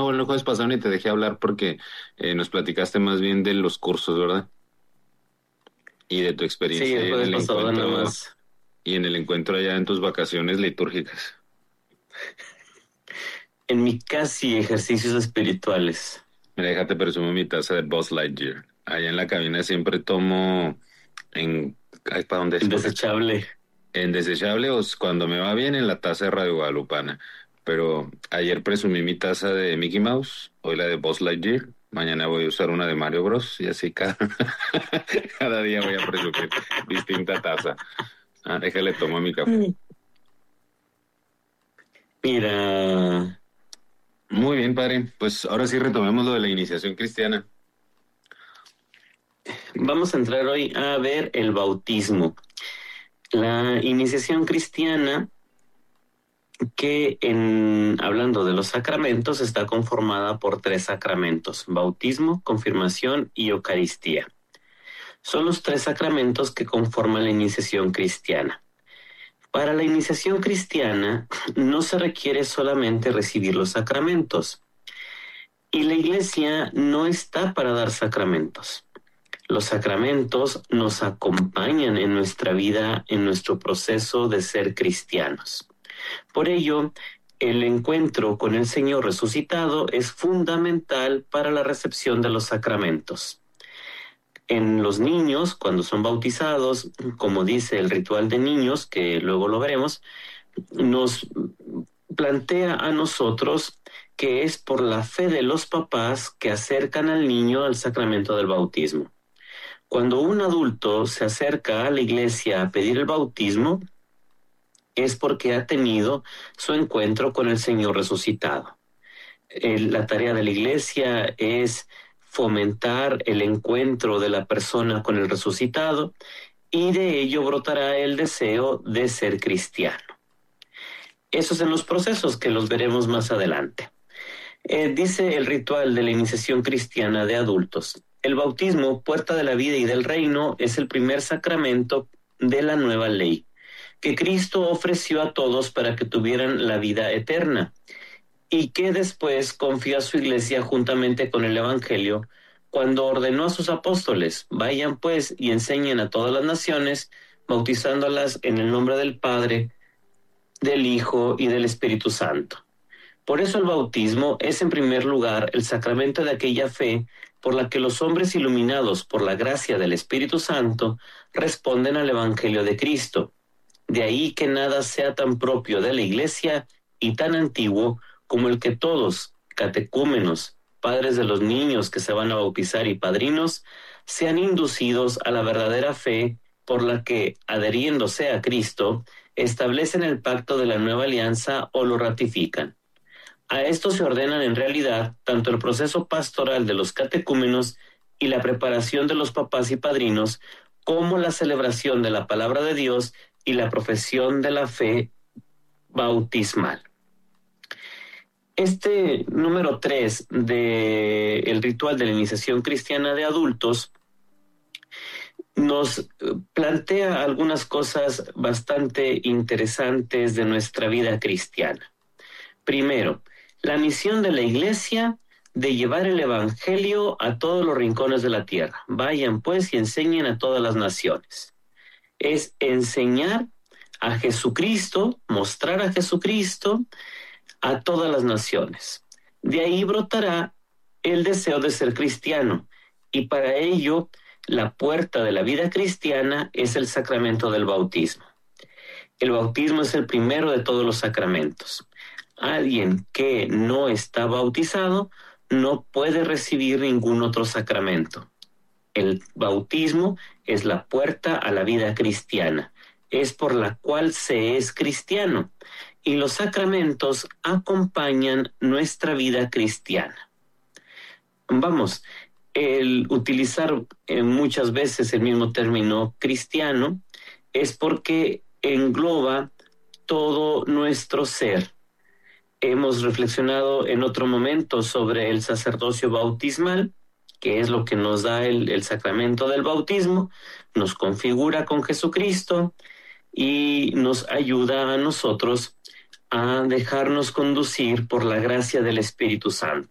bueno, el jueves pasado ni te dejé hablar porque nos platicaste más bien de los cursos, ¿verdad? Y de tu Sí, experiencia el ahí en jueves el pasado nada encuentro más. y en el encuentro allá en tus vacaciones litúrgicas. En mi casi ejercicios espirituales. Mira, déjate presumo mi taza de Buzz Lightyear. Allá en la cabina siempre tomo en... Ay, ¿para dónde es? Por acá. Desechable. En desechable o cuando me va bien en la taza de Radio Guadalupana. Pero ayer presumí mi taza de Mickey Mouse, hoy la de Buzz Lightyear. Mañana voy a usar una de Mario Bros. Y así cada día voy a presumir distinta taza. Ah, déjale, tomo mi café. Mira, Muy bien, padre. Pues ahora sí retomemos lo de la iniciación cristiana. vamos a entrar hoy a ver el bautismo. La iniciación cristiana, hablando de los sacramentos, está conformada por 3 sacramentos: bautismo, confirmación y Eucaristía. Son los 3 sacramentos que conforman la iniciación cristiana. Para la iniciación cristiana no se requiere solamente recibir los sacramentos, y la Iglesia no está para dar sacramentos. Los sacramentos nos acompañan en nuestra vida, en nuestro proceso de ser cristianos. Por ello, el encuentro con el Señor resucitado es fundamental para la recepción de los sacramentos. En los niños, cuando son bautizados, como dice el ritual de niños, que luego lo veremos, nos plantea a nosotros que es por la fe de los papás que acercan al niño al sacramento del bautismo. Cuando un adulto se acerca a la iglesia a pedir el bautismo, es porque ha tenido su encuentro con el Señor resucitado. La tarea de la iglesia es fomentar el encuentro de la persona con el resucitado, y de ello brotará el deseo de ser cristiano. Esos son los procesos que los veremos más adelante. Dice el ritual de la iniciación cristiana de adultos: el bautismo, puerta de la vida y del reino, es el primer sacramento de la nueva ley, que Cristo ofreció a todos para que tuvieran la vida eterna, y que después confió a su iglesia juntamente con el Evangelio, cuando ordenó a sus apóstoles: vayan pues y enseñen a todas las naciones, bautizándolas en el nombre del Padre, del Hijo y del Espíritu Santo. Por eso el bautismo es en primer lugar el sacramento de aquella fe por la que los hombres iluminados por la gracia del Espíritu Santo responden al Evangelio de Cristo. De ahí que nada sea tan propio de la Iglesia y tan antiguo como el que todos, catecúmenos, padres de los niños que se van a bautizar y padrinos, sean inducidos a la verdadera fe por la que, adheriéndose a Cristo, establecen el pacto de la nueva alianza o lo ratifican. A esto se ordenan en realidad tanto el proceso pastoral de los catecúmenos y la preparación de los papás y padrinos, como la celebración de la palabra de Dios y la profesión de la fe bautismal. Este número 3 del ritual de la iniciación cristiana de adultos nos plantea algunas cosas bastante interesantes de nuestra vida cristiana. Primero, la misión de la Iglesia de llevar el Evangelio a todos los rincones de la tierra. Vayan pues y enseñen a todas las naciones. Es enseñar a Jesucristo, mostrar a Jesucristo a todas las naciones. De ahí brotará el deseo de ser cristiano, y para ello la puerta de la vida cristiana es el sacramento del bautismo. El bautismo es el primero de todos los sacramentos. Alguien que no está bautizado no puede recibir ningún otro sacramento. El bautismo es la puerta a la vida cristiana, es por la cual se es cristiano, y los sacramentos acompañan nuestra vida cristiana. Vamos, el utilizar muchas veces el mismo término cristiano es porque engloba todo nuestro ser. Hemos reflexionado en otro momento sobre el sacerdocio bautismal, que es lo que nos da el sacramento del bautismo, nos configura con Jesucristo y nos ayuda a nosotros a dejarnos conducir por la gracia del Espíritu Santo.